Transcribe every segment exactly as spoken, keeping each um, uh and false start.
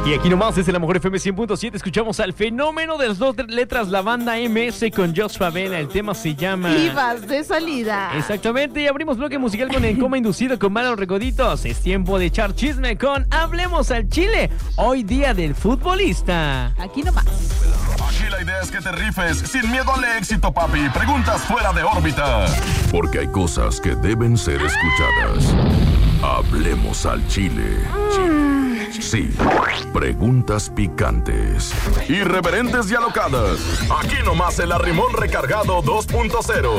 Y aquí nomás desde la Mejor F M cien punto siete escuchamos al fenómeno de las dos letras, la banda M S con Josh Favela. El tema se llama Ibas de salida. Exactamente, y abrimos bloque musical con el coma inducido con malos recoditos. Es tiempo de echar chisme con Hablemos al Chile. Hoy día del futbolista. Aquí nomás. Aquí la idea es que te rifes sin miedo al éxito, papi. Preguntas fuera de órbita. Porque hay cosas que deben ser escuchadas. Hablemos al Chile. Sí, preguntas picantes, irreverentes y alocadas. Aquí nomás el Arrimón Recargado dos punto cero.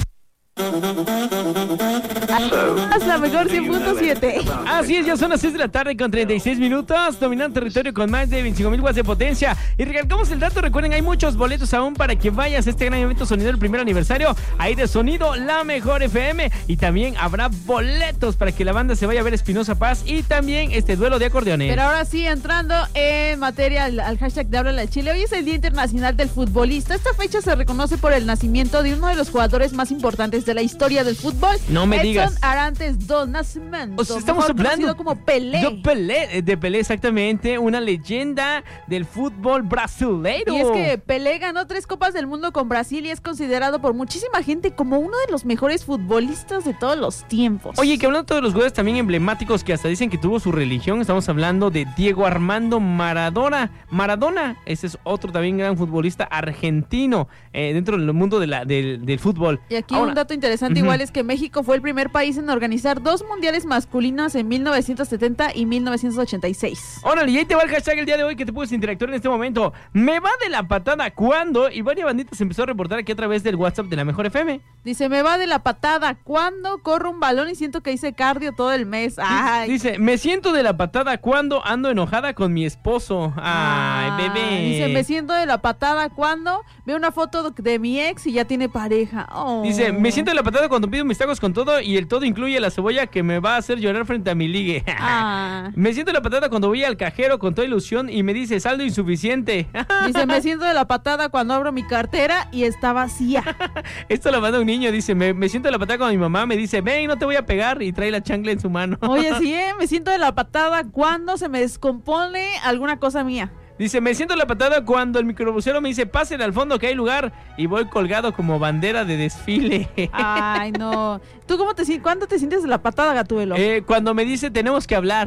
Es la mejor cien punto siete. Así es, ya son las seis de la tarde con treinta y seis minutos, dominando territorio con más de veinticinco mil watts de potencia. Y recalcamos el dato, recuerden, hay muchos boletos aún para que vayas a este gran evento sonidero, el primer aniversario, ahí de Sonido, la Mejor F M. Y también habrá boletos para que la banda se vaya a ver Espinosa Paz y también este duelo de acordeones. Pero ahora sí, entrando en materia al, al hashtag de Háblale al Chile, hoy es el Día Internacional del Futbolista. Esta fecha se reconoce por el nacimiento de uno de los jugadores más importantes de la historia del fútbol. No me Edson digas. Arantes do Nascimento. O sea, estamos mejor hablando conocido como Pelé. De Pelé, de Pelé, exactamente, una leyenda del fútbol brasileiro. Y es que Pelé ganó tres Copas del Mundo con Brasil y es considerado por muchísima gente como uno de los mejores futbolistas de todos los tiempos. Oye, que hablando de todos los jugadores también emblemáticos que hasta dicen que tuvo su religión, estamos hablando de Diego Armando Maradona. Maradona, ese es otro también gran futbolista argentino eh, dentro del mundo de la, del, del fútbol. Y aquí Ahora, un dato interesante igual es que México fue el primer país en organizar dos mundiales masculinos en mil novecientos setenta y mil novecientos ochenta y seis. Órale, y ahí te va el hashtag el día de hoy que te puedes interactuar en este momento. Me va de la patada cuando, y varias banditas empezó a reportar aquí a través del WhatsApp de la Mejor F M. Dice, me va de la patada cuando corro un balón y siento que hice cardio todo el mes. Ay. Dice, me siento de la patada cuando ando enojada con mi esposo. Ay, Ah, bebé. Dice, me siento de la patada cuando veo una foto de mi ex y ya tiene pareja. Oh. Dice, me siento de la patada cuando pido mis tacos con todo y el todo incluye la cebolla que me va a hacer llorar frente a mi ligue. Ah. Me siento de la patada cuando voy al cajero con toda ilusión y me dice saldo insuficiente. Dice, me siento de la patada cuando abro mi cartera y está vacía. Esto lo manda un niño, dice, me, me siento de la patada cuando mi mamá me dice, ven, no te voy a pegar, y trae la chancla en su mano. Oye, sí, ¿eh? Me siento de la patada cuando se me descompone alguna cosa mía. Dice, me siento la patada cuando el microbusero me dice, pasen al fondo que hay lugar, y voy colgado como bandera de desfile. Ay, no. ¿Tú cómo te sientes? ¿Cuándo te sientes de la patada, Gatuelo? Eh, cuando me dice, tenemos que hablar.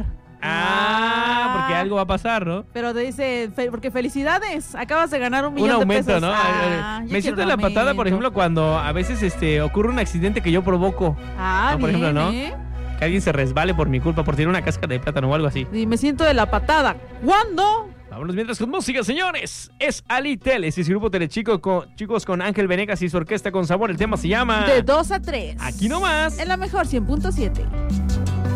Ah, Ah. porque algo va a pasar, ¿no? Pero te dice, fe- porque felicidades, acabas de ganar un millón Un aumento, de pesos. ¿no? Ah, me yo siento quiero en la un patada, por aumento. ejemplo, cuando a veces este ocurre un accidente que yo provoco. Ah, ¿no? Por bien, ejemplo, ¿no? ¿eh? Que alguien se resbale por mi culpa, por tirar una cáscara de plátano o algo así. Y me siento de la patada. ¿Cuándo? Vámonos mientras con música, señores. Es Ali Teles y su grupo Telechico con, chicos, con Ángel Venegas y su orquesta con sabor. El tema se llama De dos a tres. Aquí nomás. En la mejor cien punto siete.